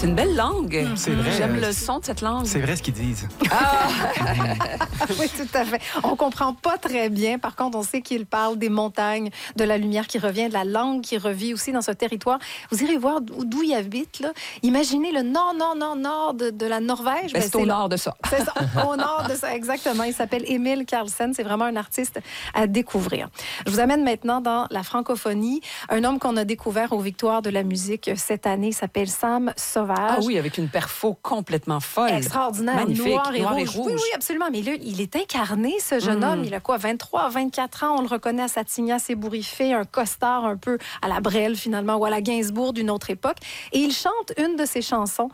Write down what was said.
C'est une belle langue. C'est vrai. J'aime le son de cette langue. C'est vrai ce qu'ils disent. Oui, tout à fait. On comprend pas très bien. Par contre, on sait qu'il parle des montagnes, de la lumière qui revient, de la langue qui revit aussi dans ce territoire. Vous irez voir d'où il habite, là. Imaginez le nord de la Norvège. C'est au nord de ça. C'est ça, au nord de ça, exactement. Il s'appelle Emil Karlsen. C'est vraiment un artiste à découvrir. Je vous amène maintenant dans la francophonie. Un homme qu'on a découvert aux Victoires de la musique cette année s'appelle Sam Sauvage. Ah oui, avec une perfo complètement folle. Extraordinaire. Magnifique. Noir et rouge. Oui, absolument. Mais là, il est incarné, ce jeune homme. Il a quoi, 23, 24 ans? On le reconnaît à sa tignasse ébouriffée, un costard un peu à la Brel, finalement, ou à la Gainsbourg d'une autre époque. Et il chante une de ses chansons